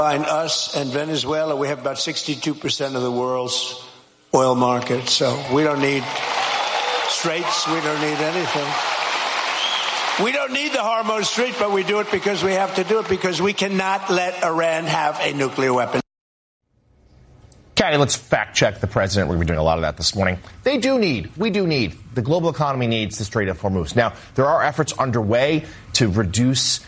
Us and Venezuela, we have about 62% of the world's oil market. So we don't need straits. We don't need anything. We don't need the Hormuz Strait, but we do it because we have to do it, because we cannot let Iran have a nuclear weapon. Okay, let's fact check the president. We're going to be doing a lot of that this morning. We do need, the global economy needs the Strait of Hormuz. Now, there are efforts underway to reduce,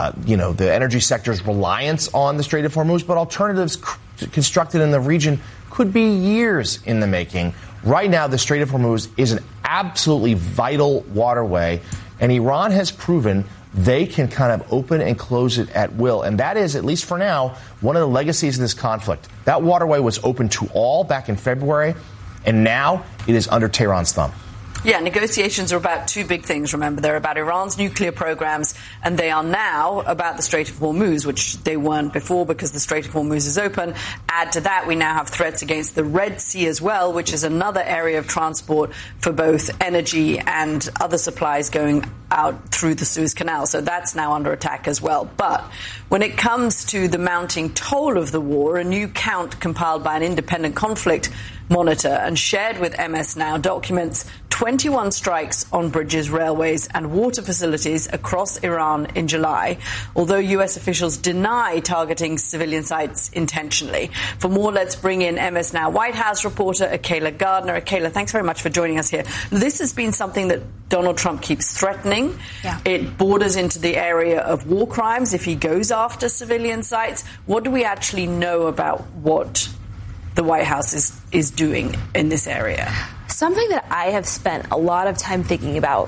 the energy sector's reliance on the Strait of Hormuz, but alternatives constructed in the region could be years in the making. Right now, the Strait of Hormuz is an absolutely vital waterway, and Iran has proven they can kind of open and close it at will. And that is, at least for now, one of the legacies of this conflict. That waterway was open to all back in February, and now it is under Tehran's thumb. Yeah, negotiations are about two big things, remember. They're about Iran's nuclear programs, and they are now about the Strait of Hormuz, which they weren't before because the Strait of Hormuz is open. Add to that, we now have threats against the Red Sea as well, which is another area of transport for both energy and other supplies going out through the Suez Canal. So that's now under attack as well. But when it comes to the mounting toll of the war, a new count compiled by an independent conflict monitor and shared with MS Now documents 21 strikes on bridges, railways and water facilities across Iran in July, although U.S. officials deny targeting civilian sites intentionally. For more, let's bring in MS Now White House reporter Akayla Gardner. Akayla, thanks very much for joining us here. This has been something that Donald Trump keeps threatening. Yeah. It borders into the area of war crimes if he goes after civilian sites. What do we actually know about what the White House is doing in this area? Something that I have spent a lot of time thinking about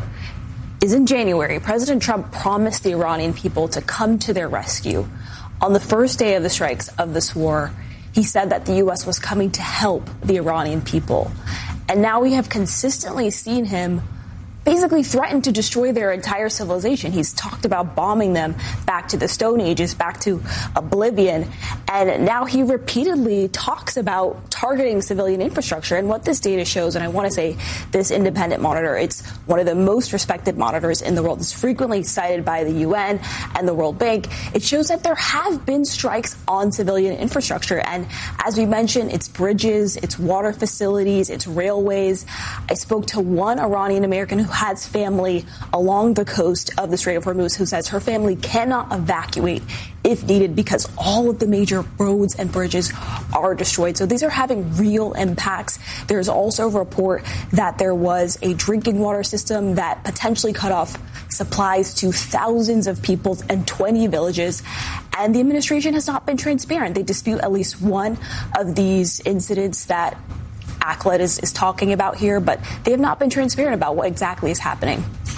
is in January, President Trump promised the Iranian people to come to their rescue. On the first day of the strikes of this war, he said that the U.S. was coming to help the Iranian people. And now we have consistently seen him basically threatened to destroy their entire civilization. He's talked about bombing them back to the Stone Ages, back to oblivion. And now he repeatedly talks about targeting civilian infrastructure. And what this data shows, and I want to say this independent monitor, it's one of the most respected monitors in the world. It's frequently cited by the UN and the World Bank. It shows that there have been strikes on civilian infrastructure. And as we mentioned, it's bridges, it's water facilities, it's railways. I spoke to one Iranian American who has family along the coast of the Strait of Hormuz who says her family cannot evacuate if needed because all of the major roads and bridges are destroyed. So these are having real impacts. There's also a report that there was a drinking water system that potentially cut off supplies to thousands of people and 20 villages. And the administration has not been transparent. They dispute at least one of these incidents that ACLED is talking about here, but they have not been transparent about what exactly is happening.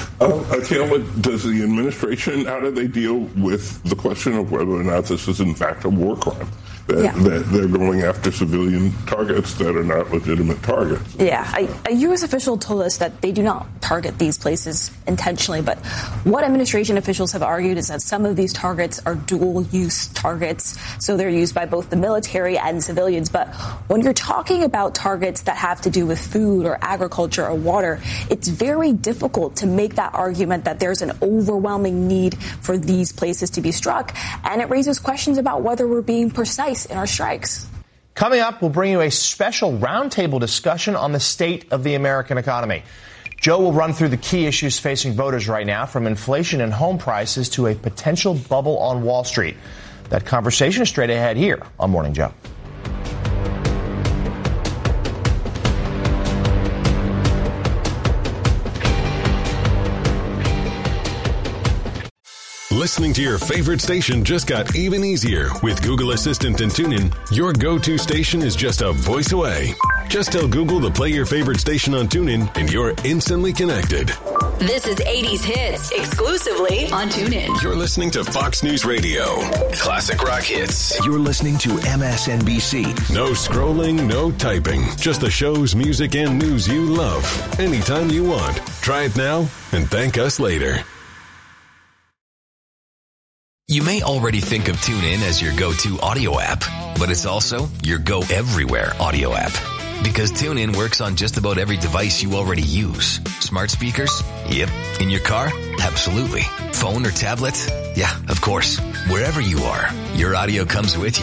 Akayla, does the administration, how do they deal with the question of whether or not this is in fact a war crime? That they're going after civilian targets that are not legitimate targets. Yeah, a U.S. official told us that they do not target these places intentionally, but what administration officials have argued is that some of these targets are dual-use targets, so they're used by both the military and civilians. But when you're talking about targets that have to do with food or agriculture or water, it's very difficult to make that argument that there's an overwhelming need for these places to be struck, and it raises questions about whether we're being precise in our strikes. Coming up, we'll bring you a special roundtable discussion on the state of the American economy. Joe will run through the key issues facing voters right now, from inflation and home prices to a potential bubble on Wall Street. That conversation is straight ahead here on Morning Joe. Listening to your favorite station just got even easier with Google Assistant and TuneIn. Your go-to station is just a voice away. Just tell Google to play your favorite station on TuneIn and you're instantly connected. This is 80s Hits, exclusively on TuneIn. You're listening to Fox News Radio. Classic rock hits. You're listening to MSNBC. No scrolling, no typing. Just the shows, music, and news you love. Anytime you want. Try it now and thank us later. You may already think of TuneIn as your go-to audio app, but it's also your go-everywhere audio app. Because TuneIn works on just about every device you already use. Smart speakers? Yep. In your car? Absolutely. Phone or tablet? Yeah, of course. Wherever you are, your audio comes with you.